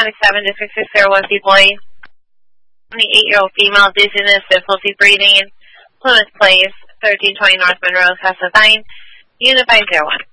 27, District 601, boy. 28-year-old female, dizziness, difficulty breathing. Plymouth Place, 1320 North Monroe, Cassadine. Unit 501.